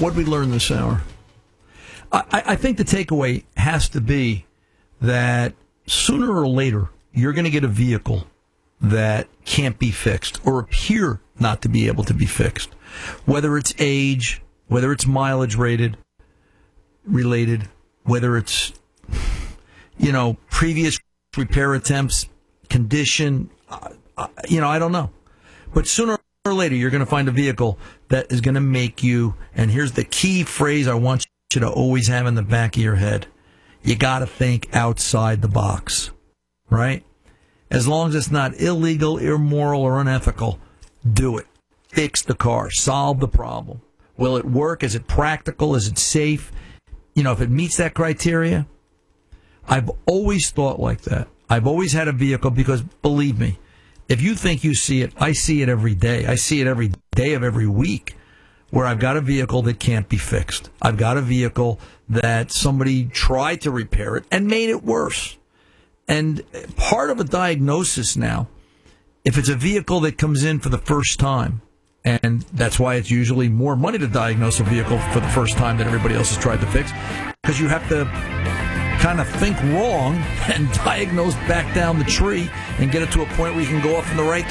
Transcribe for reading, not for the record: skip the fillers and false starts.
What did we learn this hour? I think the takeaway has to be that sooner or later, you're going to get a vehicle that can't be fixed or appear not to be able to be fixed. Whether it's age, whether it's mileage related, whether it's, previous repair attempts, condition, I don't know. But sooner or later, you're going to find a vehicle that is going to make you, and here's the key phrase I want you to always have in the back of your head. You got to think outside the box, right? As long as it's not illegal, immoral, or unethical, do it. Fix the car. Solve the problem. Will it work? Is it practical? Is it safe? If it meets that criteria, I've always thought like that. I've always had a vehicle because, believe me, if you think you see it, I see it every day. I see it every day of every week where I've got a vehicle that can't be fixed. I've got a vehicle that somebody tried to repair it and made it worse. And part of a diagnosis now, if it's a vehicle that comes in for the first time, and that's why it's usually more money to diagnose a vehicle for the first time that everybody else has tried to fix, because you have to kind of think wrong and diagnose back down the tree and get it to a point where you can go off in the right